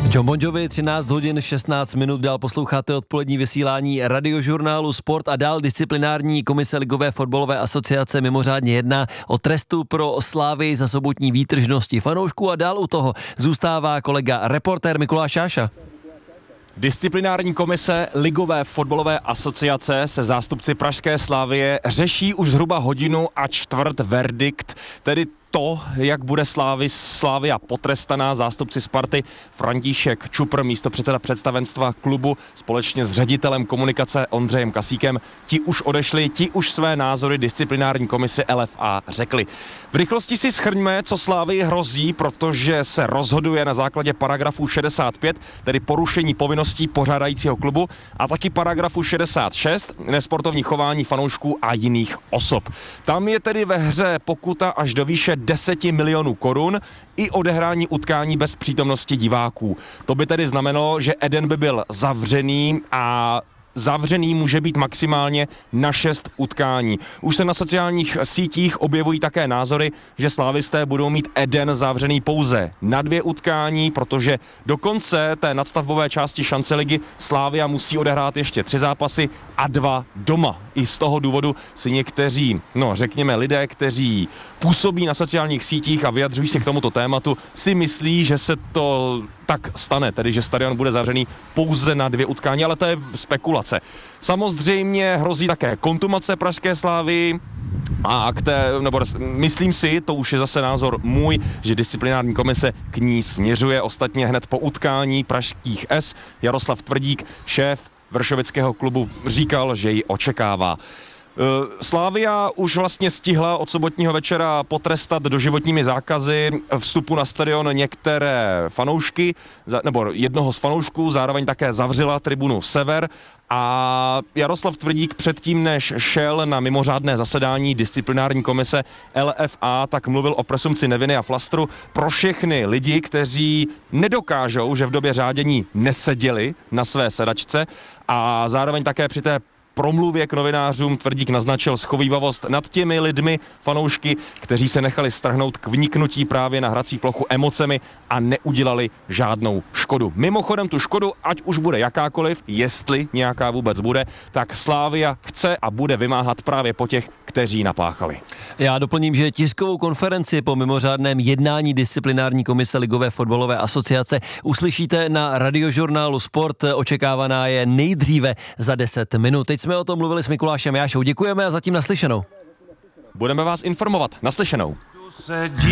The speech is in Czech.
Jon Bon Jovi, 13 hodin 16 minut, dál posloucháte odpolední vysílání Radiožurnálu Sport a dál disciplinární komise Ligové fotbalové asociace mimořádně jedná o trestu pro Slavii za sobotní výtržnosti fanoušků a dál u toho zůstává kolega reportér Mikuláš Šáša. Disciplinární komise Ligové fotbalové asociace se zástupci pražské Slavie řeší už zhruba hodinu a čtvrt verdikt, tedy to, jak bude Slavia potrestaná. Zástupci Sparty František Čupr, místopředseda představenstva klubu, společně s ředitelem komunikace Ondřejem Kasíkem, ti už odešli, ti už své názory disciplinární komisi LFA řekli. V rychlosti si shrňme, co Slavii hrozí, protože se rozhoduje na základě paragrafu 65, tedy porušení povinností pořádajícího klubu, a taky paragrafu 66, nesportovní chování fanoušků a jiných osob. Tam je tedy ve hře pokuta až do výše 10 milionů korun i odehrání utkání bez přítomnosti diváků. To by tedy znamenalo, že Eden by byl zavřený a zavřený může být maximálně na 6 utkání. Už se na sociálních sítích objevují také názory, že slávisté budou mít Eden zavřený pouze na 2 utkání, protože do konce té nadstavbové části šance ligy Slavia musí odehrát ještě 3 zápasy a 2 doma. I z toho důvodu si někteří, řekněme lidé, kteří působí na sociálních sítích a vyjadřují se k tomuto tématu, si myslí, že se to tak stane, tedy že stadion bude zavřený pouze na 2 utkání, ale to je spekulace. Samozřejmě hrozí také kontumace pražské Slavii a myslím si, to už je zase názor můj, že disciplinární komise k ní směřuje. Ostatně hned po utkání pražských S Jaroslav Tvrdík, šéf vršovického klubu, říkal, že ji očekává. Slavia už vlastně stihla od sobotního večera potrestat doživotními zákazy vstupu na stadion některé fanoušky, nebo jednoho z fanoušků, zároveň také zavřela tribunu Sever. A Jaroslav Tvrdík předtím, než šel na mimořádné zasedání disciplinární komise LFA, tak mluvil o presumpci neviny a flastru pro všechny lidi, kteří nedokážou, že v době řádění neseděli na své sedačce, a zároveň také při té promluvě k novinářům Tvrdík naznačil schovívavost nad těmi lidmi, fanoušky, kteří se nechali strhnout k vniknutí právě na hrací plochu emocemi a neudělali žádnou škodu. Mimochodem tu škodu, ať už bude jakákoliv, jestli nějaká vůbec bude, tak Slavia chce a bude vymáhat právě po těch, kteří napáchali. Já doplním, že tiskovou konferenci po mimořádném jednání disciplinární komise Ligové fotbalové asociace uslyšíte na Radiožurnálu Sport. Očekávaná je nejdříve za 10 minut. Teď jsme o tom mluvili s Mikulášem Jášou. Děkujeme a zatím naslyšenou. Budeme vás informovat. Naslyšenou.